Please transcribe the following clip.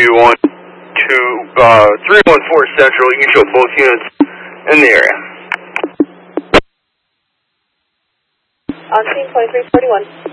on to 314 Central. You can show both units in the area. On scene 2341.